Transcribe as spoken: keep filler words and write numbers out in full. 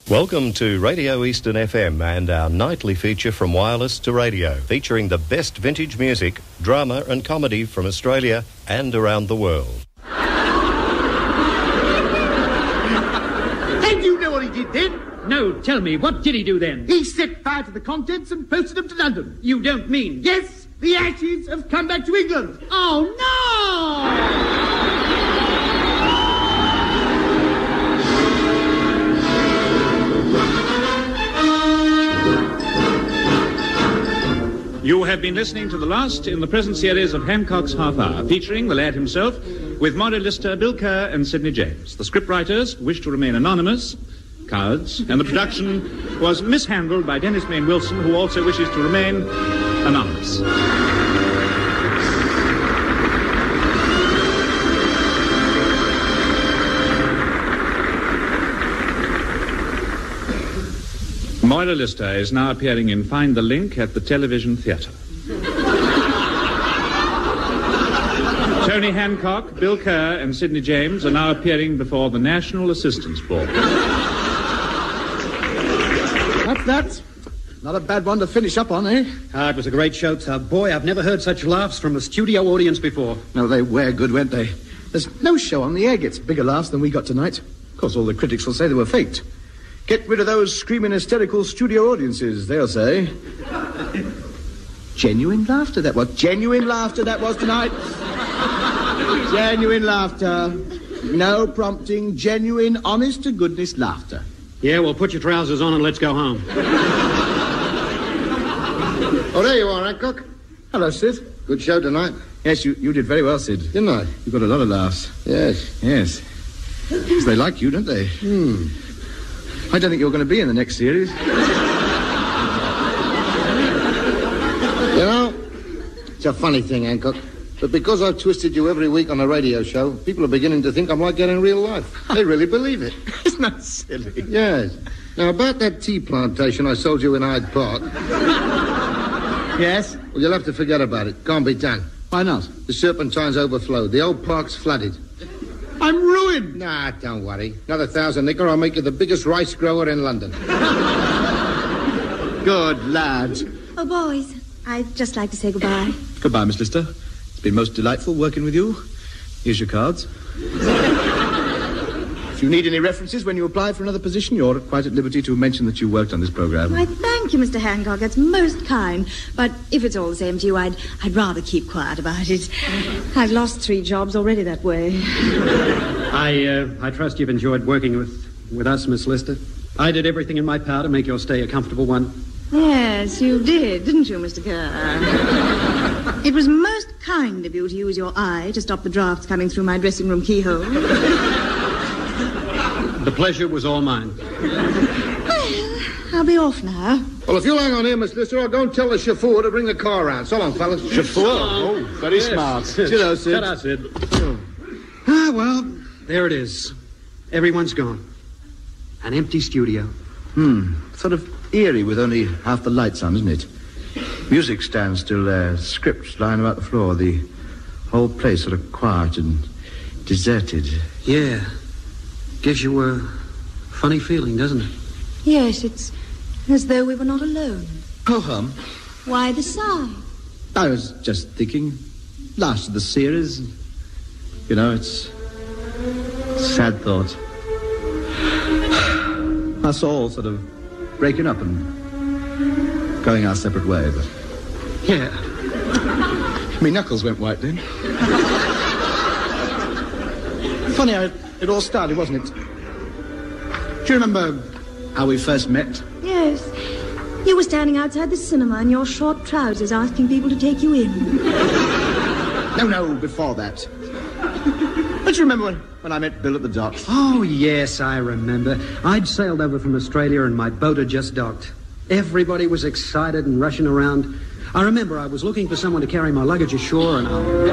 Welcome to Radio Eastern F M and our nightly feature From Wireless to Radio, featuring the best vintage music, drama and comedy from Australia and around the world. And you know what he did then? No, tell me, what did he do then? He set fire to the contents and posted them to London. You don't mean... Yes, the ashes have come back to England. Oh, no! You have been listening to the last in the present series of Hancock's Half Hour, featuring the lad himself, with Maury Lister, Bill Kerr and Sidney James. The scriptwriters wished to remain anonymous, cowards, and the production was mishandled by Dennis Main Wilson, who also wishes to remain anonymous. Moira Lister is now appearing in Find the Link at the Television Theatre. Tony Hancock, Bill Kerr and Sidney James are now appearing before the National Assistance Board. That's that. Not a bad one to finish up on, eh? Ah, it was a great show, Tub. Boy, I've never heard such laughs from a studio audience before. No, they were good, weren't they? There's no show on the air gets bigger laughs than we got tonight. Of course, all the critics will say they were faked. Get rid of those screaming, hysterical studio audiences, they'll say. Genuine laughter, that was. Genuine laughter, that was tonight. Genuine laughter. No prompting, genuine, honest-to-goodness laughter. Yeah, well, put your trousers on and let's go home. Oh, there you are, Hancock. Hello, Sid. Good show tonight. Yes, you, you did very well, Sid. Didn't I? You got a lot of laughs. Yes. Yes. They like you, don't they? Hmm. I don't think you're going to be in the next series. You know, it's a funny thing, Hancock, but because I've twisted you every week on a radio show, people are beginning to think I'm like that in real life. They really believe it. Isn't that silly? Yes. Now, about that tea plantation I sold you in Hyde Park. Yes? Well, you'll have to forget about it. Can't be done. Why not? The Serpentine's overflowed. The old park's flooded. I'm ruined. Nah, don't worry. Another thousand nicker, I'll make you the biggest rice grower in London. Good lad. Oh, boys, I'd just like to say goodbye. Goodbye, Miss Lister. It's been most delightful working with you. Here's your cards. If you need any references when you apply for another position, you're quite at liberty to mention that you worked on this program. Why, thank you, Mister Hancock. That's most kind. But if it's all the same to you, I'd, I'd rather keep quiet about it. I've lost three jobs already that way. I, uh, I trust you've enjoyed working with, with us, Miss Lister. I did everything in my power to make your stay a comfortable one. Yes, you did, didn't you, Mister Kerr? It was most kind of you to use your eye to stop the drafts coming through my dressing room keyhole. The pleasure was all mine. Well, I'll be off now. Well, if you'll hang on here, Miss Lister, I'll go and tell the chauffeur to bring the car around. So long, fellas. Chauffeur? Oh, very Yes. smart. Hello, Sid. Shut up, Sid. Ah, well, there it is. Everyone's gone. An empty studio. Hmm. Sort of eerie with only half the lights on, isn't it? Music stands still there, scripts lying about the floor, the whole place sort of quiet and deserted. Yeah. Gives you a funny feeling, doesn't it? Yes, it's as though we were not alone. Ho hum. Why the sigh? I was just thinking, last of the series. You know, it's a sad thought. Us all sort of breaking up and going our separate way, but... Yeah. My knuckles went white then. Funny how it, it all started, wasn't it? Do you remember how we first met? Yes. You were standing outside the cinema in your short trousers asking people to take you in. No, no, before that. Don't you remember when, when I met Bill at the docks? Oh, yes, I remember. I'd sailed over from Australia and my boat had just docked. Everybody was excited and rushing around. I remember I was looking for someone to carry my luggage ashore and I...